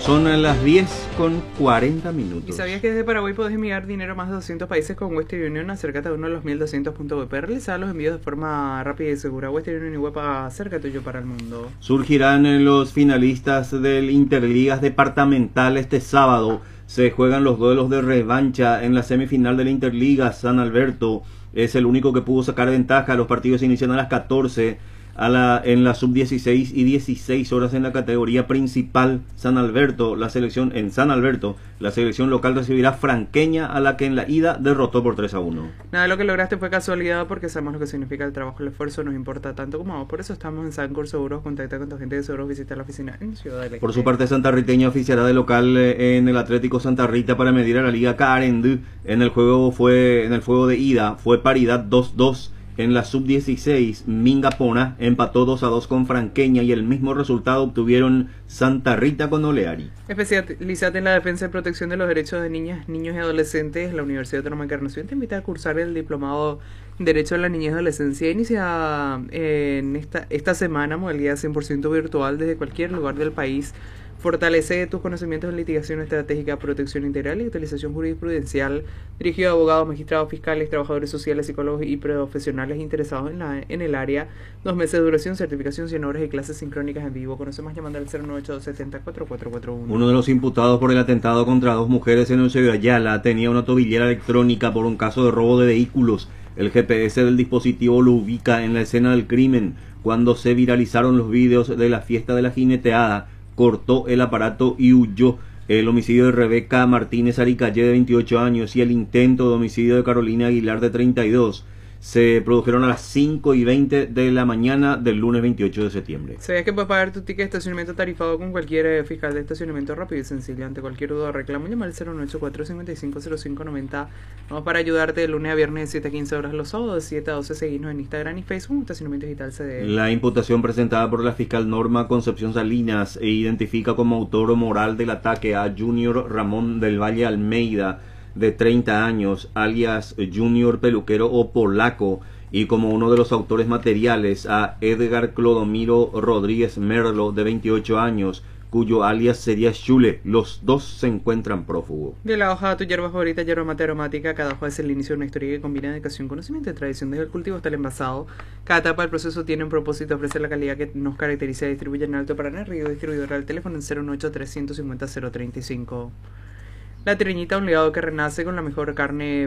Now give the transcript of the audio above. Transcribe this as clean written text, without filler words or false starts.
Son las 10:40. ¿Y sabías que desde Paraguay podés enviar dinero a más de 200 países con Western Union? Acércate a uno de los 1200 puntos web. Realizar los envíos de forma rápida y segura. Western Union y web cerca tuyo para el mundo. Surgirán los finalistas del Interligas Departamental este sábado. Se juegan los duelos de revancha en la semifinal de la Interliga. San Alberto es el único que pudo sacar ventaja. Los partidos se inician a las 14 en la sub-16 y 16 horas en la categoría principal. San Alberto, la selección local recibirá Franqueña, a la que en la ida derrotó por 3-1. Nada de lo que lograste fue casualidad, porque sabemos lo que significa el trabajo, el esfuerzo, nos importa tanto como a vos. Por eso estamos en Sancor Seguros. Contacta con tu agente de seguros, visita la oficina en Ciudad del Este. Por su parte, Santa Riteña oficiará de local en el Atlético Santa Rita para medir a la Liga Carendú. En el juego de ida fue paridad 2-2. En la sub-16, Mingapona empató 2-2 con Franqueña y el mismo resultado obtuvieron Santa Rita con Oleari. Especialízate en la defensa y protección de los derechos de niñas, niños y adolescentes. La Universidad Autónoma de Encarnación te invita a cursar el diplomado en Derecho a la Niñez y Adolescencia. Inicia en esta semana, modalidad 100% virtual desde cualquier lugar del país. Fortalece tus conocimientos en litigación estratégica, protección integral y utilización jurisprudencial, dirigido a abogados, magistrados, fiscales, trabajadores sociales, psicólogos y profesionales interesados en el área. 2 meses de duración, certificación, 100 horas y clases sincrónicas en vivo. Conoce más llamando al 098-270-4441. Uno de los imputados por el atentado contra 2 mujeres en Eusebio Ayala tenía una tobillera electrónica por un caso de robo de vehículos. El GPS del dispositivo lo ubica en la escena del crimen. Cuando se viralizaron los videos de la fiesta de la jineteada, cortó el aparato y huyó. El homicidio de Rebeca Martínez Aricalle, de 28 años, y el intento de homicidio de Carolina Aguilar, de 32, se produjeron a las 5:20 de la mañana del lunes 28 de septiembre. ¿Sabías que puedes pagar tu ticket de estacionamiento tarifado con cualquier fiscal de estacionamiento rápido y sencillo? Ante cualquier duda o reclamo, llama al 098-455-0590. Vamos para ayudarte de lunes a viernes de 7 a 15 horas, los sábados de 7 a 12. Seguirnos en Instagram y Facebook, Estacionamiento Digital CDE. La imputación presentada por la fiscal Norma Concepción Salinas identifica como autor moral del ataque a Junior Ramón del Valle Almeida, de 30 años, alias Junior Peluquero o Polaco, y como uno de los autores materiales a Edgar Clodomiro Rodríguez Merlo, de 28 años, cuyo alias sería Chule. Los dos se encuentran prófugos. De la hoja de tu hierba favorita, hierba mate aromática. Cada hoja es el inicio de una historia que combina educación, conocimiento y tradición desde el cultivo hasta el envasado. Cada etapa del proceso tiene un propósito: ofrecer la calidad que nos caracteriza. Distribuye en Alto Paraná, Río, distribuidor al teléfono en 098-350-035. La Triñita, un legado que renace con la mejor carne